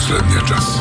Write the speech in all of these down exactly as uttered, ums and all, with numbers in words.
последния час.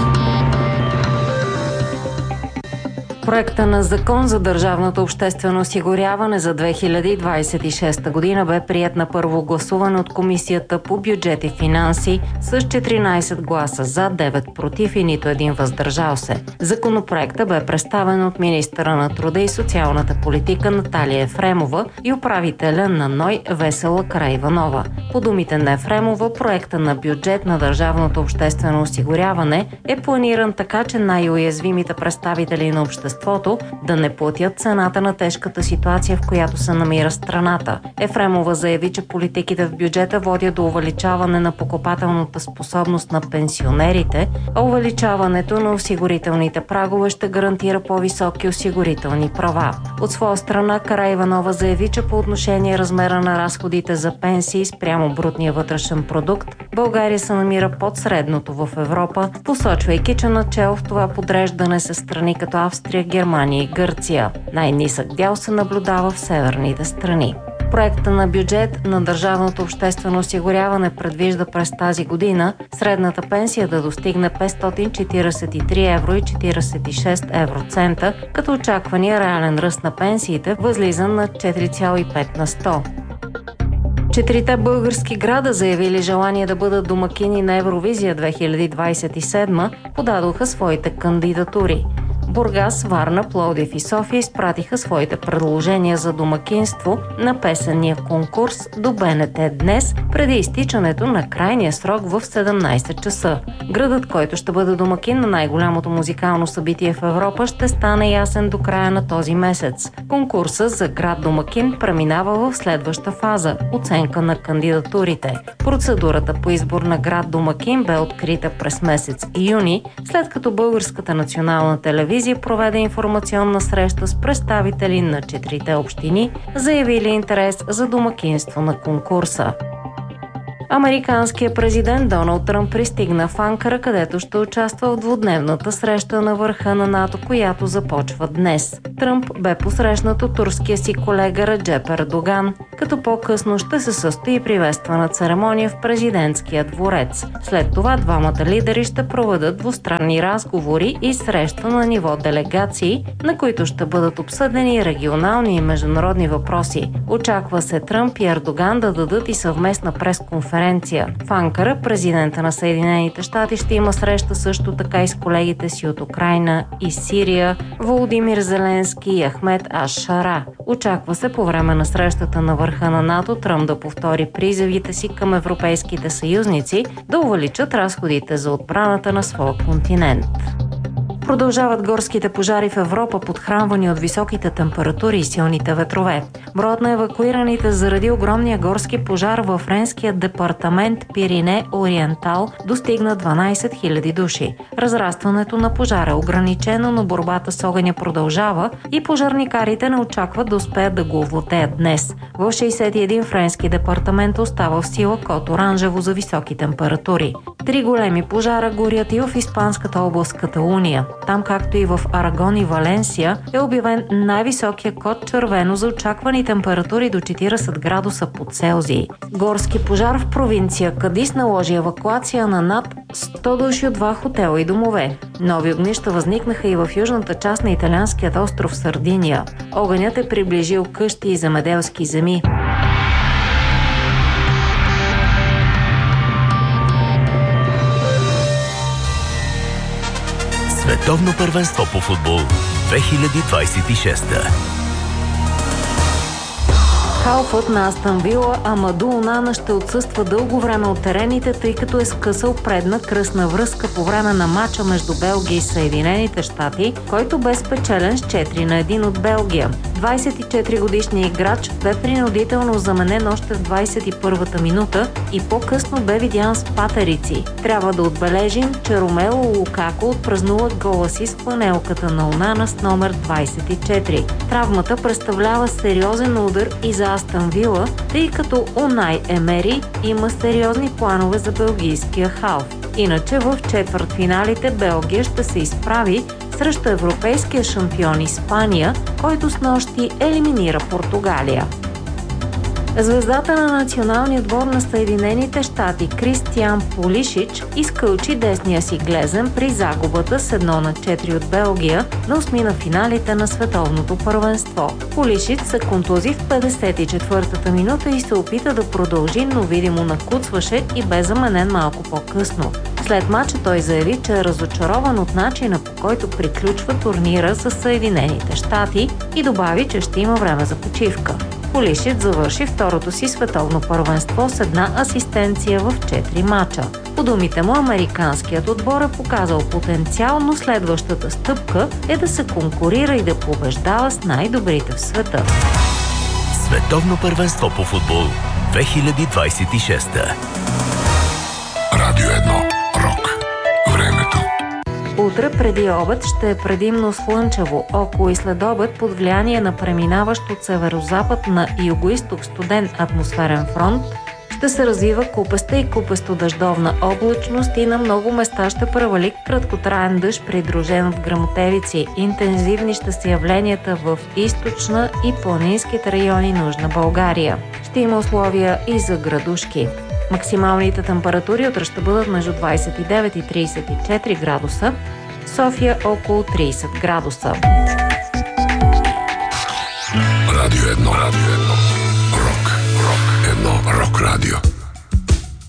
Проекта на закон за държавното обществено осигуряване за две хиляди двадесет и шеста година бе приет на първо гласуване от Комисията по бюджет и финанси с четиринадесет гласа за, девет против и нито един въздържал се. Законопроектът бе представен от министъра на труда и социалната политика Наталия Ефремова и управителя на НОИ Весела Караиванова. По думите на Ефремова, проекта на бюджет на държавното обществено осигуряване е планиран така, че най-уязвимите представители на обществото да не платят цената на тежката ситуация, в която се намира страната. Ефремова заяви, че политиките в бюджета водят до увеличаване на покупателната способност на пенсионерите, а увеличаването на осигурителните прагове ще гарантира по-високи осигурителни права. От своя страна Караиванова заяви, че по отношение размера на разходите за пенсии спрямо брутния вътрешен продукт, България се намира под средното в Европа, посочвайки, че начело в това подреждане са страни като Австрия, Германия и Гърция. Най-нисък дял се наблюдава в северните страни. Проекта на бюджет на държавното обществено осигуряване предвижда през тази година средната пенсия да достигне петстотин четиридесет и три евро и четиридесет и шест евроцента, като очаквания реален ръст на пенсиите възлиза на четири цяло и пет на сто. Четирите български града, заявили желание да бъдат домакини на Евровизия две хиляди двадесет и седма, подадоха своите кандидатури. Бургас, Варна, Пловдив и София изпратиха своите предложения за домакинство на песенния конкурс до БНТ днес, преди изтичането на крайния срок в седемнадесет часа. Градът, който ще бъде домакин на най-голямото музикално събитие в Европа, ще стане ясен до края на този месец. Конкурсът за град домакин преминава в следваща фаза – оценка на кандидатурите. Процедурата по избор на град домакин бе открита през месец юни, след като Българската национална телевизия проведе информационна среща с представители на четирите общини, заявили интерес за домакинство на конкурса. Американският президент Доналд Тръмп пристигна в Анкара, където ще участва в двудневната среща на върха на НАТО, която започва днес. Тръмп бе посрещнат от турския си колега Реджеп Ердоган, като по-късно ще се състои приветствана церемония в президентския дворец. След това двамата лидери ще проведат двустранни разговори и среща на ниво делегации, на които ще бъдат обсъдени регионални и международни въпроси. Очаква се Тръмп и Ердоган да дадат и съвместна пресконференция. В Анкара президента на Съединените щати ще има среща също така и с колегите си от Украйна и Сирия, Володимир Зеленски и Ахмед Аш-Шара. Очаква се по време на срещата на върха на НАТО Тръмп да повтори призивите си към европейските съюзници да увеличат разходите за отбраната на своя континент. Продължават горските пожари в Европа, подхранвани от високите температури и силните ветрове. Броят на евакуираните заради огромния горски пожар във френския департамент Пирине Ориентал достигна дванадесет хиляди души. Разрастването на пожара е ограничено, но борбата с огъня продължава и пожарникарите не очакват да успеят да го овладеят днес. В шейсет и един френски департамент остава в сила код оранжево за високи температури. Три големи пожара горят и в испанската област Каталуния. Там, както и в Арагон и Валенсия, е обявен най-високия код червено за очаквани температури до четиридесет градуса по Целзий. Горски пожар в провинция Кадис наложи евакуация на над сто души от два хотела и домове. Нови огнища възникнаха и в южната част на италианският остров Сардиния. Огънят е приближил къщи и земеделски земи. Световно първенство по футбол две хиляди двадесет и шеста. Халфът на Астън Вила Амаду Онана ще отсъства дълго време от терените, тъй като е скъсал предна кръстна връзка по време на мача между Белгия и Съединените щати, който бе спечелен с четири на едно от Белгия. двадесет и четири годишният играч бе принудително заменен още в двадесет и първата минута и по-късно бе видян с патерици. Трябва да отбележим, че Ромело Лукако отпразнува гола си с фланелката на Онана с номер двадесет и четири. Травмата представлява сериозен удар и за Астън Вила, тъй като Унай Емери има сериозни планове за белгийския халф. Иначе в четвъртфиналите Белгия ще се изправи срещу европейския шампион Испания, който снощи елиминира Португалия. Звездата на националния отбор на Съединените щати Кристиан Пулишич изкълчи десния си глезен при загубата с едно на четири от Белгия на осми на финалите на световното първенство. Пулишич се контузи в петдесет и четвъртата минута и се опита да продължи, но видимо накуцваше и бе заменен малко по-късно. След мача той заяви, че е разочарован от начина, по който приключва турнира с Съединените щати и добави, че ще има време за почивка. Пулишич завърши второто си световно първенство с една асистенция в четири мача. По думите му, американският отбор е показал потенциал, но следващата стъпка е да се конкурира и да побеждава с най-добрите в света. Световно първенство по футбол две хиляди двадесет и шеста. Радио едно. Рок. Времето. Утре преди обед ще е предимно слънчево, около и след обед под влияние на преминаващ от северозапад на югоизток студен атмосферен фронт ще се развива купеста и купесто-дъждовна облачност и на много места ще превали краткотраен дъжд, придружен от гръмотевици. Интензивни ще са явленията в източна и планинските райони на Южна България. Ще има условия и за градушки. Максималните температури утре ще бъдат между двадесет и девет и тридесет и четири градуса, София около тридесет градуса. Радио едно, радио едно. Рок, рок, едно, рок радио.